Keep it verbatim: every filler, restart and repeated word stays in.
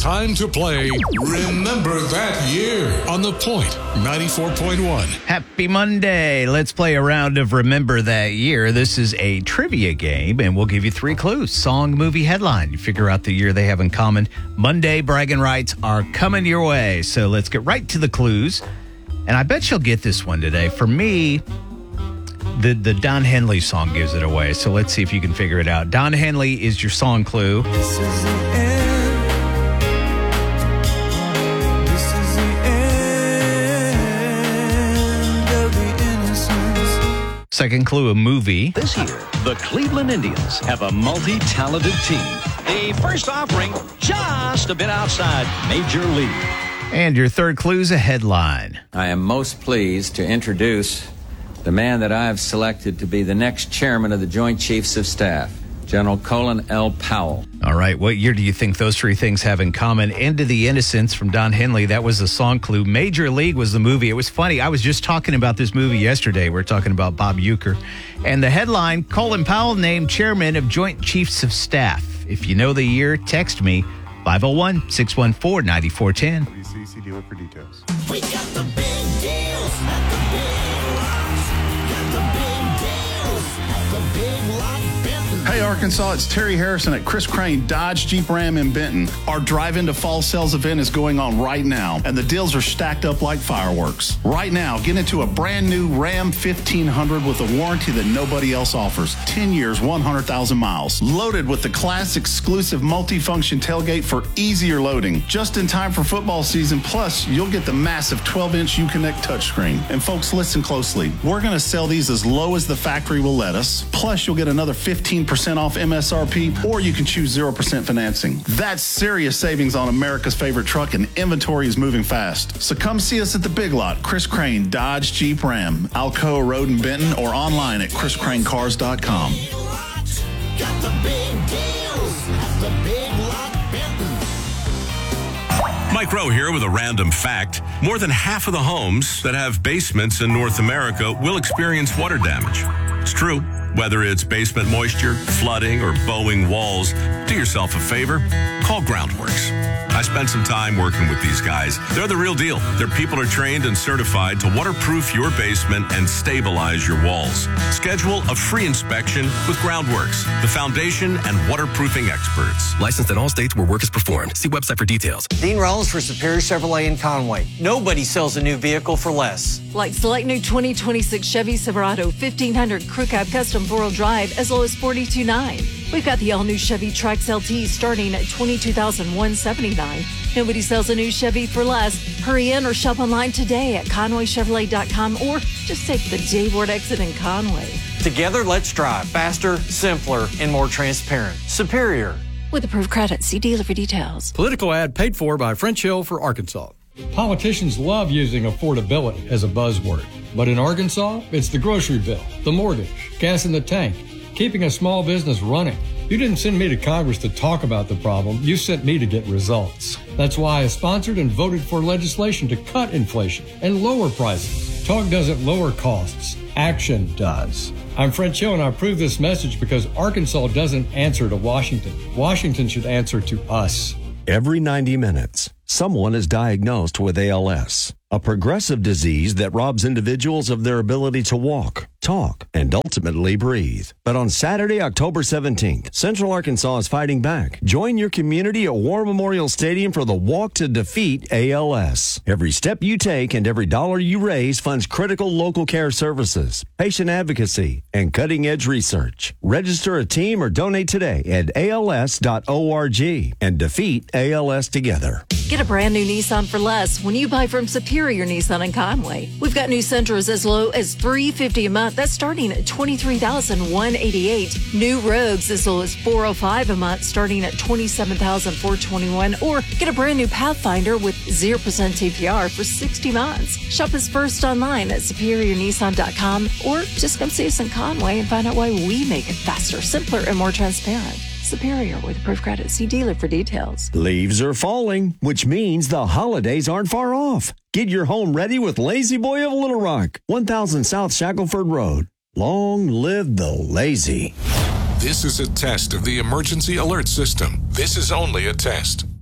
time to play Remember That Year on The Point ninety-four point one. Happy Monday. Let's play a round of Remember That Year. This is a trivia game, and we'll give you three clues. Song, movie, headline. You figure out the year they have in common. Monday bragging rights are coming your way. So let's get right to the clues. And I bet you'll get this one today. For me, the, the Don Henley song gives it away. So let's see if you can figure it out. Don Henley is your song clue. This is the end. This is the end of the innocence. Second clue, a movie. This year, the Cleveland Indians have a multi-talented team. The first offering just a bit outside Major League. And your third clue is a headline. I am most pleased to introduce the man that I have selected to be the next chairman of the Joint Chiefs of Staff, General Colin L. Powell. All right, what year do you think those three things have in common? End of the Innocence from Don Henley. That was the song clue. Major League was the movie. It was funny. I was just talking about this movie yesterday. We are talking about Bob Uecker. And the headline, Colin Powell named chairman of Joint Chiefs of Staff. If you know the year, text me, five oh one, six one four, nine four one zero. W C C dealer for details. We got the big deals at the Big Lots. Got the big deals at the Big Lot Benton. Hey Arkansas, it's Terry Harrison at Chris Crane Dodge Jeep Ram in Benton. Our drive into fall sales event is going on right now, and the deals are stacked up like fireworks. Right now, get into a brand new Ram fifteen hundred with a warranty that nobody else offers. ten years, one hundred thousand miles. Loaded with the class exclusive multifunction tailgate for easier loading. Just in time for football season, plus you'll get the massive twelve inch Uconnect touchscreen. And folks, listen closely. We're going to sell these as low as the factory will let us. Plus, you'll get another fifteen percent off M S R P, or you can choose zero percent financing. That's serious savings on America's favorite truck, and inventory is moving fast. So come see us at the Big Lot, Chris Crane Dodge Jeep Ram, Alcoa Road in Benton, or online at chris crane cars dot com. Got the big deals at the Big Lot Benton. Mike Rowe here with a random fact. More than half of the homes that have basements in North America will experience water damage. It's true. Whether it's basement moisture, flooding, or bowing walls, do yourself a favor. Call Groundworks. I spent some time working with these guys. They're the real deal. Their people are trained and certified to waterproof your basement and stabilize your walls. Schedule a free inspection with Groundworks, the foundation and waterproofing experts. Licensed in all states where work is performed. See website for details. Dean Rollins for Superior Chevrolet in Conway. Nobody sells a new vehicle for less. Like select new twenty twenty-six Chevy Silverado fifteen hundred Crew Cab Custom four-wheel drive as low as forty-two thousand nine hundred dollars. We've got the all-new Chevy Trax L T starting at twenty-two thousand one hundred seventy-nine dollars. Nobody sells a new Chevy for less. Hurry in or shop online today at conway chevrolet dot com or just take the J Ward exit in Conway. Together, let's drive faster, simpler, and more transparent. Superior. With approved credit, see dealer for details. Political ad paid for by French Hill for Arkansas. Politicians love using affordability as a buzzword. But in Arkansas, it's the grocery bill, the mortgage, gas in the tank, keeping a small business running. You didn't send me to Congress to talk about the problem. You sent me to get results. That's why I sponsored and voted for legislation to cut inflation and lower prices. Talk doesn't lower costs. Action does. I'm French Hill, and I approve this message because Arkansas doesn't answer to Washington. Washington should answer to us. Every ninety minutes, someone is diagnosed with A L S, a progressive disease that robs individuals of their ability to walk, talk, and ultimately breathe. But on Saturday, October seventeenth, Central Arkansas is fighting back. Join your community at War Memorial Stadium for the Walk to Defeat A L S. Every step you take and every dollar you raise funds critical local care services, patient advocacy, and cutting-edge research. Register a team or donate today at A L S dot org and defeat A L S together. Get a brand new Nissan for less when you buy from Superior Nissan in Conway. We've got new Sentras as low as three hundred fifty dollars a month. That's starting at twenty-three thousand one hundred eighty-eight dollars. New Rogues as low as four hundred five dollars a month, starting at twenty-seven thousand four hundred twenty-one dollars. Or get a brand new Pathfinder with zero percent A P R for sixty months. Shop us first online at superior nissan dot com or just come see us in Conway and find out why we make it faster, simpler, and more transparent. Superior with approved credit. See dealer for details. Leaves are falling, which means the holidays aren't far off. Get your home ready with Lazy Boy of Little Rock, one thousand South Shackelford Road. Long live the lazy. This is a test of the emergency alert system. This is only a test.